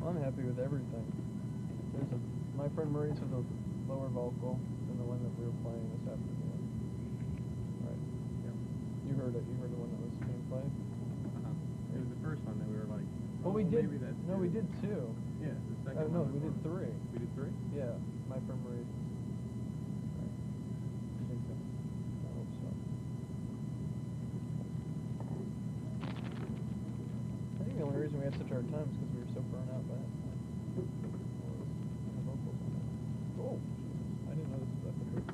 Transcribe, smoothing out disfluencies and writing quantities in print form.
I'm happy with everything. My friend Maurice has a lower vocal than the one that we were playing this afternoon. Right. Yep. You heard it. You heard the one that was being played. It was the first one that we were like. Well, we did. No, we did two. Yeah, the second no, one. we did three. We did three? Yeah, my friend Maurice. Right. You think so? I hope so. I think the only reason we had such a hard time is because we were so burnt out by that time.